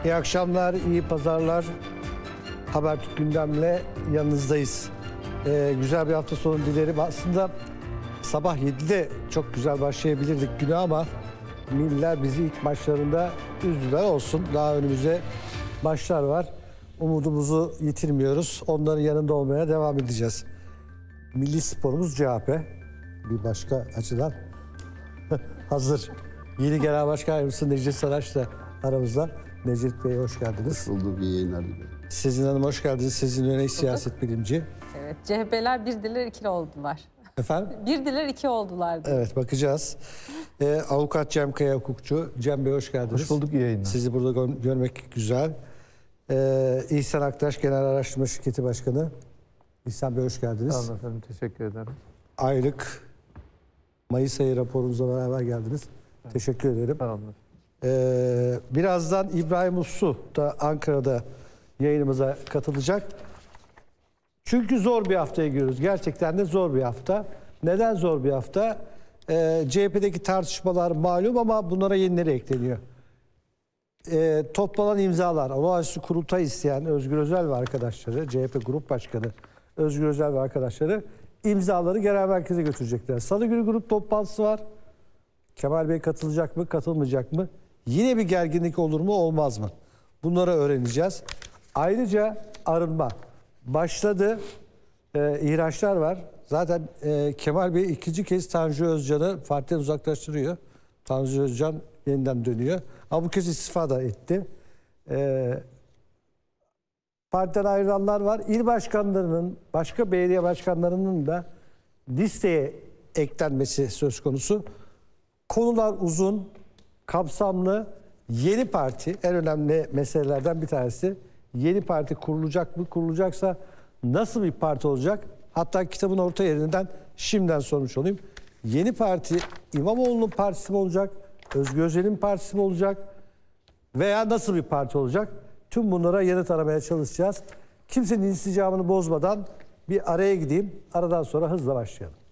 İyi akşamlar, iyi pazarlar. Habertürk gündemle yanınızdayız. Güzel bir hafta sonu dilerim. Aslında sabah 7'de çok güzel başlayabilirdik güne ama Milliler bizi ilk maçlarında üzdüler, olsun. Daha önümüzde maçlar var. Umudumuzu yitirmiyoruz. Onların yanında olmaya devam edeceğiz. Milli sporumuz CHP. Bir başka açıdan hazır. Yeni Genel Başkan Yardımcısı Necdet Saraç da aramızda. Necdet Bey hoş geldiniz. Hoş bulduk, iyi yayınlar diliyorum. Sezin Hanım hoş geldiniz. Sezin Öney siyaset bilimci. Evet, CHP'ler birdiler, ikili oldular. Efendim? Birdiler, iki oldular. Evet, bakacağız. Avukat Cem Kaya hukukçu. Cem Bey hoş geldiniz. Hoş bulduk, iyi yayınlar. Sizi burada görmek güzel. İhsan Aktaş Genel Araştırma Şirketi Başkanı. İhsan Bey hoş geldiniz. Sağ olun efendim, teşekkür ederim. Aylık Mayıs ayı raporumuzla beraber geldiniz. Evet. Teşekkür ederim. Sağ olun. Birazdan İbrahim Uslu da Ankara'da yayınımıza katılacak. Çünkü zor bir haftaya giriyoruz. Gerçekten de zor bir hafta. Neden zor bir hafta? CHP'deki tartışmalar malum ama bunlara yenileri ekleniyor. Toplanan imzalar, olağanüstü kurultay isteyen Özgür Özel ve arkadaşları, CHP Grup Başkanı Özgür Özel ve arkadaşları imzaları genel merkeze götürecekler. Salı günü grup toplantısı var. Kemal Bey katılacak mı, katılmayacak mı? Yine bir gerginlik olur mu, olmaz mı? Bunları öğreneceğiz. Ayrıca arınma başladı. İhraçlar var. Zaten Kemal Bey ikinci kez Tanju Özcan'ı partiden uzaklaştırıyor. Tanju Özcan yeniden dönüyor. Ama bu kez istifa da etti. Partiden ayrılanlar var. İl başkanlarının, başka belediye başkanlarının da listeye eklenmesi söz konusu. Konular uzun, kapsamlı. Yeni parti, en önemli meselelerden bir tanesi. Yeni parti kurulacak mı? Kurulacaksa nasıl bir parti olacak? Hatta kitabın orta yerinden şimdiden sormuş olayım. Yeni parti İmamoğlu'nun partisi mi olacak? Özgür Özel'in partisi mi olacak? Veya nasıl bir parti olacak? Tüm bunlara yanıt aramaya çalışacağız. Kimsenin insicamını bozmadan bir araya gideyim. Aradan sonra hızla başlayalım.